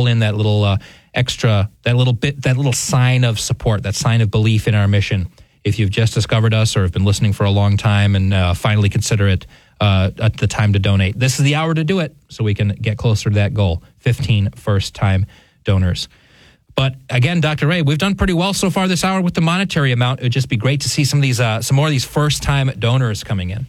call in that little extra, that little sign of support, that sign of belief in our mission. If you've just discovered us or have been listening for a long time and finally consider it at the time to donate, this is the hour to do it so we can get closer to that goal, 15 first-time donors. But again, Dr. Ray, we've done pretty well so far this hour with the monetary amount. It would just be great to see some more of these first-time donors coming in.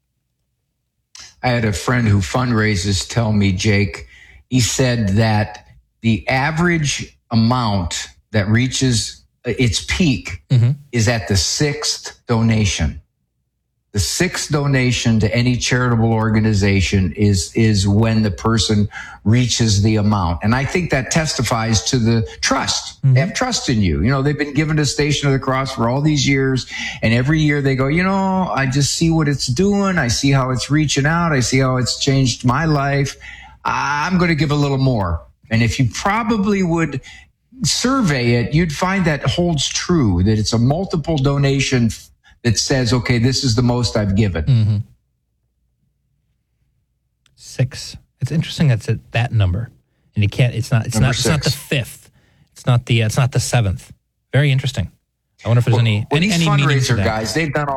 I had a friend who fundraises tell me, Jake, he said that the average amount that reaches its peak is at the sixth donation. The sixth donation to any charitable organization is when the person reaches the amount. And I think that testifies to the trust. They have trust in you. You know, they've been given to Station of the Cross for all these years. And every year they go, you know, I just see what it's doing. I see how it's reaching out. I see how it's changed my life. I'm going to give a little more. And if you probably would survey it, you'd find that holds true, that it's a multiple donation that says, okay, this is the most I've given. 6. It's interesting that's that number. And you can't, it's not the fifth. It's not the seventh. Very interesting. I wonder if there's any fundraiser guys, they've done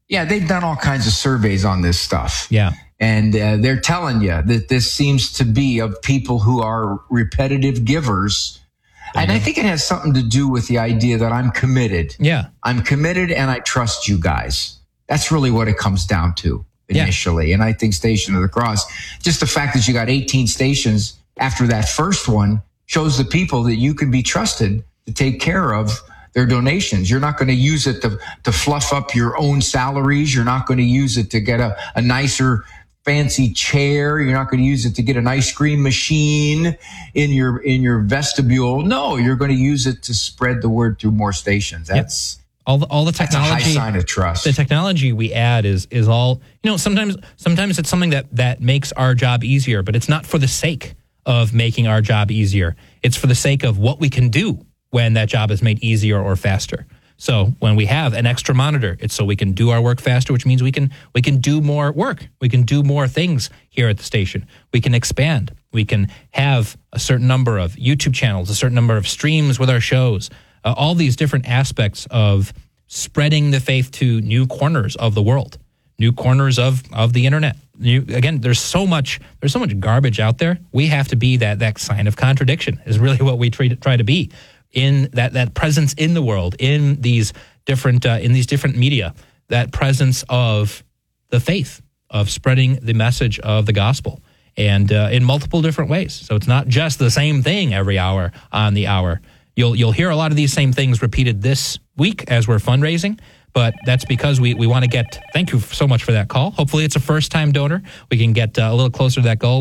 all kinds of surveys on this stuff. Yeah. And they're telling you that this seems to be of people who are repetitive givers. And I think it has something to do with the idea that I'm committed. Yeah. I'm committed and I trust you guys. That's really what it comes down to initially. Yeah. And I think Station of the Cross, just the fact that you got 18 stations after that first one shows the people that you can be trusted to take care of their donations. You're not going to use it to fluff up your own salaries. You're not going to use it to get a nicer fancy chair. You're not going to use it to get an ice cream machine in your vestibule. No, you're going to use it to spread the word through more stations. That's all the technology. That's a high sign of trust. The technology we add is all, you know, sometimes it's something that makes our job easier, but it's not for the sake of making our job easier. It's for the sake of what we can do when that job is made easier or faster. So when we have an extra monitor, it's so we can do our work faster, which means we can do more work. We can do more things here at the station. We can expand. We can have a certain number of YouTube channels, a certain number of streams with our shows, all these different aspects of spreading the faith to new corners of the world, new corners of the internet. Again, there's so much garbage out there. We have to be that sign of contradiction is really what we try to be. In that presence in the world, in these different media, that presence of the faith, of spreading the message of the gospel, and in multiple different ways. So it's not just the same thing every hour on the hour. You'll hear a lot of these same things repeated this week as we're fundraising, but that's because we want to get. Thank you so much for that call. Hopefully, it's a first-time donor. We can get a little closer to that goal.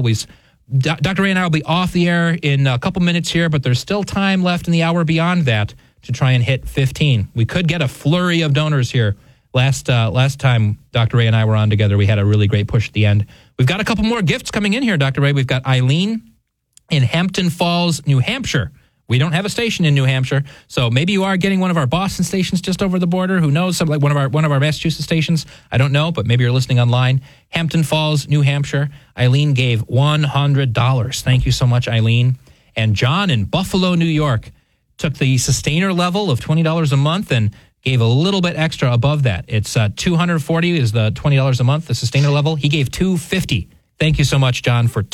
Dr. Ray and I will be off the air in a couple minutes here, but there's still time left in the hour beyond that to try and hit 15. We could get a flurry of donors here. Last time Dr. Ray and I were on together, we had a really great push at the end. We've got a couple more gifts coming in here, Dr. Ray. We've got Eileen in Hampton Falls, New Hampshire. We don't have a station in New Hampshire, so maybe you are getting one of our Boston stations just over the border. Who knows? Like one of our Massachusetts stations. I don't know, but maybe you're listening online. Hampton Falls, New Hampshire. Eileen gave $100. Thank you so much, Eileen. And John in Buffalo, New York, took the sustainer level of $20 a month and gave a little bit extra above that. It's $240 is the $20 a month, the sustainer level. He gave $250. Thank you so much, John, for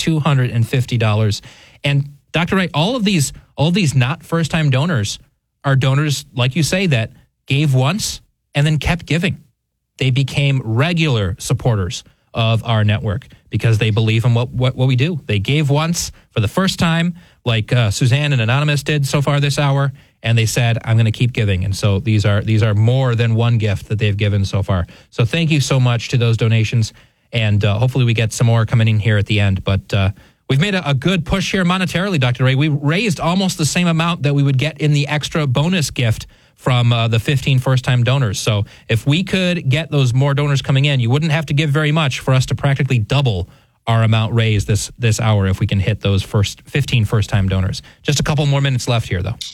$250. And Dr. Ray, all of these not first-time donors are donors, like you say, that gave once and then kept giving. They became regular supporters of our network because they believe in what we do. They gave once for the first time, like Suzanne and Anonymous did so far this hour, and they said, I'm going to keep giving. And so these are more than one gift that they've given so far. So thank you so much to those donations, and hopefully we get some more coming in here at the end. But we've made a good push here monetarily, Dr. Ray. We raised almost the same amount that we would get in the extra bonus gift from the 15 first-time donors. So if we could get those more donors coming in, you wouldn't have to give very much for us to practically double our amount raised this hour if we can hit those 15 first-time donors. Just a couple more minutes left here, though.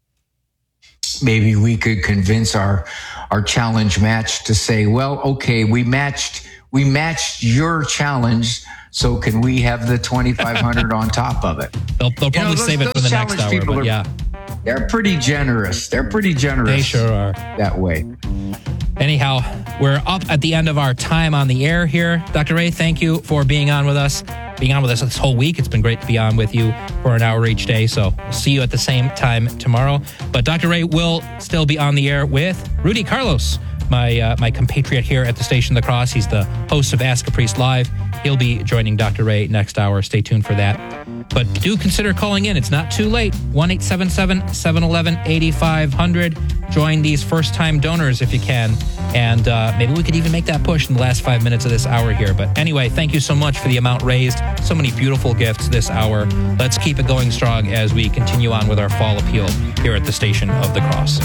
Maybe we could convince our challenge match to say, well, okay, we matched your challenge So can we have the 2,500 on top of it? They'll probably save it for the next hour, but yeah. They're pretty generous. They sure are. That way. Anyhow, we're up at the end of our time on the air here. Dr. Ray, thank you for being on with us this whole week. It's been great to be on with you for an hour each day. So we'll see you at the same time tomorrow. But Dr. Ray will still be on the air with Rudy Carlos, my compatriot here at the Station of the Cross. He's the host of Ask a Priest Live. He'll be joining Dr. Ray next hour. Stay tuned for that. But do consider calling in. It's not too late. 1-877-711-8500. Join these first-time donors if you can. And maybe we could even make that push in the last 5 minutes of this hour here. But anyway, thank you so much for the amount raised. So many beautiful gifts this hour. Let's keep it going strong as we continue on with our fall appeal here at the Station of the Cross.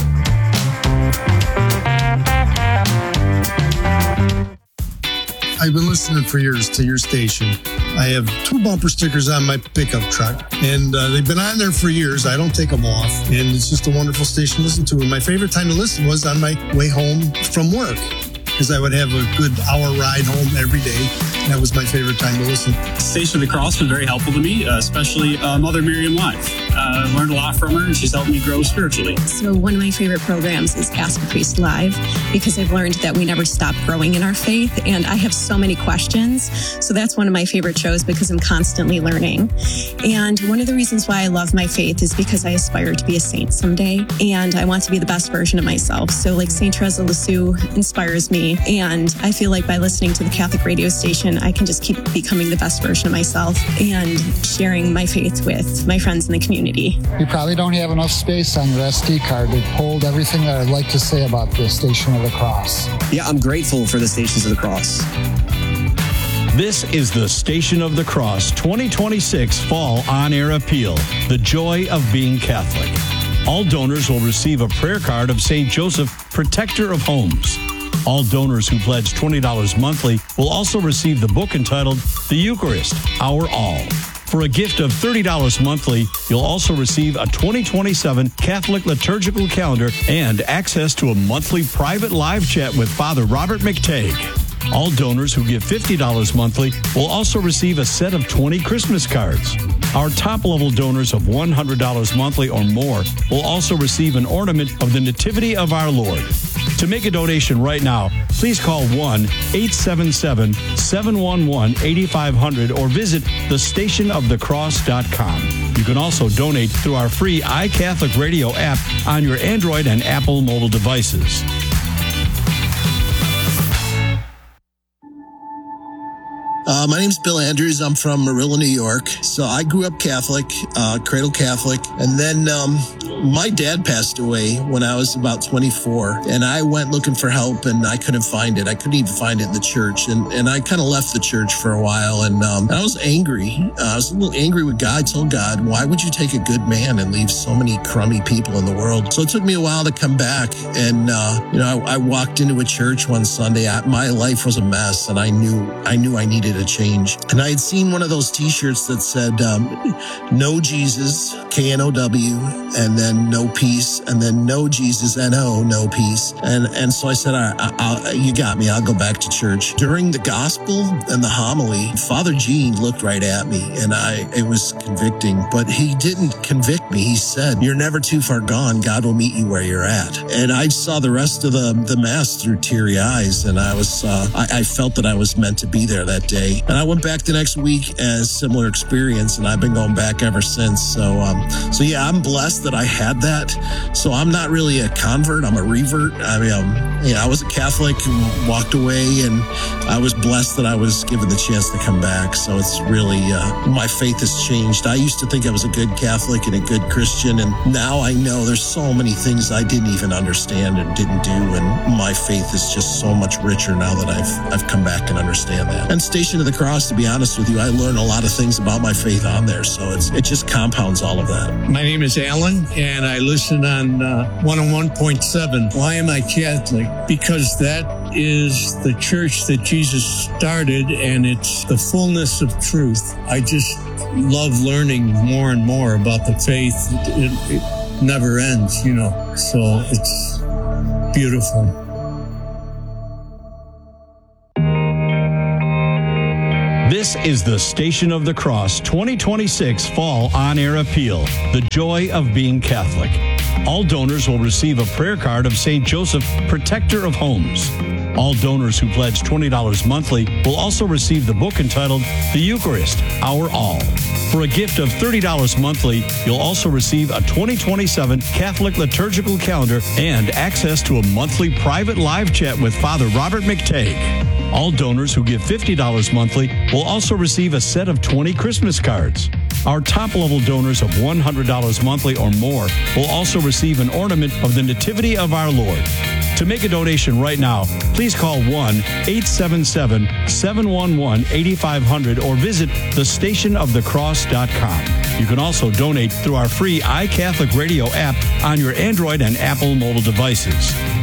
I've been listening for years to your station. I have 2 bumper stickers on my pickup truck, and they've been on there for years. I don't take them off, and it's just a wonderful station to listen to. And my favorite time to listen was on my way home from work, because I would have a good hour ride home every day. That was my favorite time to listen. Station of the Cross was very helpful to me, especially Mother Miriam Live. Learned a lot from her, and she's helped me grow spiritually. So one of my favorite programs is Ask a Priest Live, because I've learned that we never stop growing in our faith, and I have so many questions. So that's one of my favorite shows because I'm constantly learning. And one of the reasons why I love my faith is because I aspire to be a saint someday, and I want to be the best version of myself. So like St. Teresa of Lisieux inspires me, and I feel like by listening to the Catholic radio station, I can just keep becoming the best version of myself and sharing my faith with my friends in the community. You probably don't have enough space on your SD card to hold everything that I'd like to say about the Station of the Cross. Yeah, I'm grateful for the Stations of the Cross. This is the Station of the Cross 2026 Fall On-Air Appeal, The Joy of Being Catholic. All donors will receive a prayer card of St. Joseph, Protector of Homes. All donors who pledge $20 monthly will also receive the book entitled The Eucharist, Our All. For a gift of $30 monthly, you'll also receive a 2027 Catholic liturgical calendar and access to a monthly private live chat with Father Robert McTagg. All donors who give $50 monthly will also receive a set of 20 Christmas cards. Our top-level donors of $100 monthly or more will also receive an ornament of the Nativity of our Lord. To make a donation right now, please call 1-877-711-8500 or visit thestationofthecross.com. You can also donate through our free iCatholic Radio app on your Android and Apple mobile devices. My name's Bill Andrews. I'm from Marilla, New York. So I grew up Catholic, cradle Catholic. And then my dad passed away when I was about 24. And I went looking for help and I couldn't find it. I couldn't even find it in the church. And I kind of left the church for a while. And I was angry. I was a little angry with God. I told God, why would you take a good man and leave so many crummy people in the world? So it took me a while to come back. And, I walked into a church one Sunday. My life was a mess. And I knew I needed a change. And I had seen one of those t-shirts that said, no Jesus, K-N-O-W, and then no peace, and then no Jesus, N-O, no peace. And so I said, you got me. I'll go back to church. During the gospel and the homily, Father Gene looked right at me, and it was convicting, but he didn't convict me. He said, you're never too far gone. God will meet you where you're at. And I saw the rest of the mass through teary eyes, and I felt that I was meant to be there that day. And I went back the next week as a similar experience, and I've been going back ever since. So yeah, I'm blessed that I had that. So I'm not really a convert. I'm a revert. I mean, I was a Catholic who walked away, and I was blessed that I was given the chance to come back. So it's really, my faith has changed. I used to think I was a good Catholic and a good Christian, and now I know there's so many things I didn't even understand and didn't do, and my faith is just so much richer now that I've come back and understand that. And Station of the Cross, to be honest with you, I learned a lot of things about my faith on there, so it just compounds all of that. My name is Alan, and I listen on 101.7. Why am I Catholic? Because that is the church that Jesus started, and it's the fullness of truth. I just love learning more and more about the faith. It never ends, so it's beautiful. This is the Station of the Cross 2026 Fall On-Air Appeal, The Joy of Being Catholic. All donors will receive a prayer card of St. Joseph, Protector of Homes. All donors who pledge $20 monthly will also receive the book entitled The Eucharist, Our All. For a gift of $30 monthly, you'll also receive a 2027 Catholic liturgical calendar and access to a monthly private live chat with Father Robert McTagg. All donors who give $50 monthly will also receive a set of 20 Christmas cards. Our top-level donors of $100 monthly or more will also receive an ornament of the Nativity of our Lord. To make a donation right now, please call 1-877-711-8500 or visit thestationofthecross.com. You can also donate through our free iCatholic Radio app on your Android and Apple mobile devices.